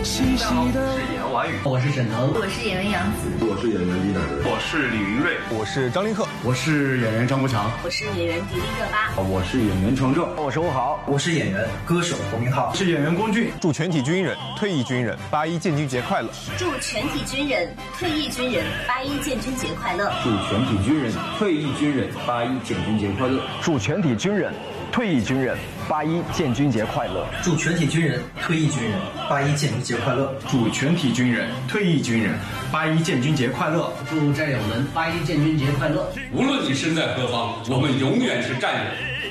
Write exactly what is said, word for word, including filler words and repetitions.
大家好，我是演员王宇， 我是沈腾， 我是演员杨紫， 我是演员李乃文， 我是李云瑞， 我是张凌赫， 我是演员张国强， 我是演员迪丽热巴， 我是演员程正， 我是吴豪， 我是演员歌手侯明昊， 是演员龚俊。 祝全体军人、退役军人八一建军节快乐！ 祝全体军人、退役军人八一建军节快乐！ 祝全体军人、退役军人八一建军节快乐！ 祝全体军人、退役军人八一建军节快乐！ 祝全体军人、退役军人八一建军节快乐！ 祝全体军人、退役军人八一建军节快乐！ 祝战友们八一建军节快乐！ 无论你身在何方，我们永远是战友。